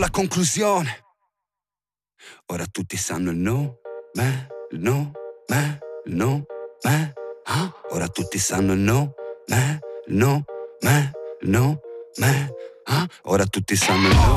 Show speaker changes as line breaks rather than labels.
la conclusione. Ora tutti sanno il nome, il nome, il nome, ah? Ora tutti sanno il nome, il nome, il nome, ah? Ora tutti sanno il nome.